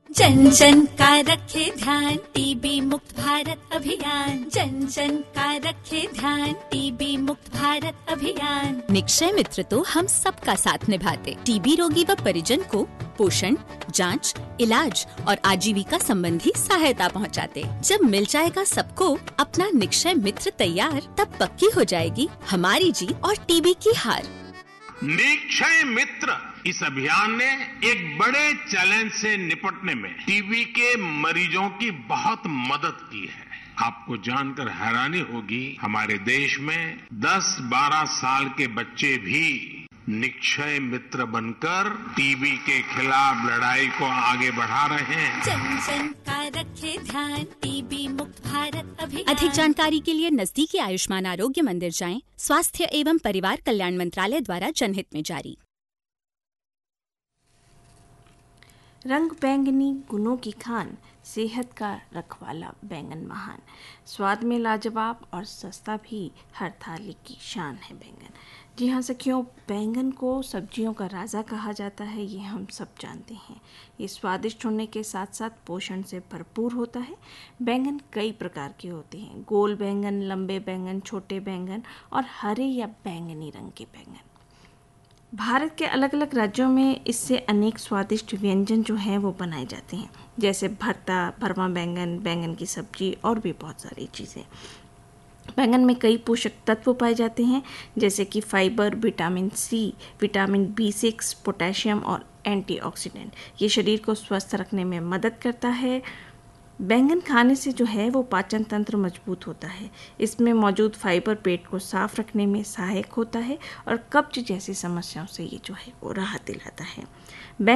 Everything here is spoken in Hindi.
जन जन का रखे ध्यान, टीबी मुक्त भारत अभियान। जन जन का रखे ध्यान, टीबी मुक्त भारत अभियान। निक्षय मित्र तो हम सबका साथ निभाते। टीबी रोगी व परिजन को पोषण, जांच, इलाज और आजीविका संबंधी सहायता पहुंचाते। जब मिल जाएगा सबको अपना निक्षय मित्र तैयार, तब पक्की हो जाएगी हमारी जीत और टीबी की हार। निक्षय मित्र इस अभियान ने एक बड़े चैलेंज से निपटने में टीबी के मरीजों की बहुत मदद की है। आपको जानकर हैरानी होगी, हमारे देश में 10-12 साल के बच्चे भी निक्षय मित्र बनकर टीबी के खिलाफ लड़ाई को आगे बढ़ा रहे हैं। जन जन का रखे ध्यान, टीबी मुक्त भारत अभियान। अधिक जानकारी के लिए नजदीकी आयुष्मान आरोग्य मंदिर जाएं। स्वास्थ्य एवं परिवार कल्याण मंत्रालय द्वारा जनहित में जारी। रंग बैंगनी गुनों की खान, सेहत का रखवाला बैंगन महान। स्वाद में लाजवाब और सस्ता भी, हर थाली की शान है बैंगन। जी हाँ सखियों, बैंगन को सब्जियों का राजा कहा जाता है, ये हम सब जानते हैं। ये स्वादिष्ट होने के साथ साथ पोषण से भरपूर होता है। बैंगन कई प्रकार के होते हैं, गोल बैंगन, लंबे बैंगन, छोटे बैंगन और हरे या बैंगनी रंग के बैंगन। भारत के अलग अलग राज्यों में इससे अनेक स्वादिष्ट व्यंजन जो हैं वो बनाए जाते हैं, जैसे भरता, भरवा बैंगन, बैंगन की सब्जी और भी बहुत सारी चीज़ें। बैंगन में कई पोषक तत्व पाए जाते हैं, जैसे कि fibre, vitamin C, vitamin B6, potassium और एंटीऑक्सीडेंट। ये शरीर को स्वस्थ रखने में मदद करता है। बैंगन खाने से जो है वो पाचन तंत्र मजबूत होता है। इसमें मौजूद फाइबर पेट को साफ रखने में सहायक होता है और कब्ज जैसी समस्याओं से ये जो है वो राहत दिलाता है।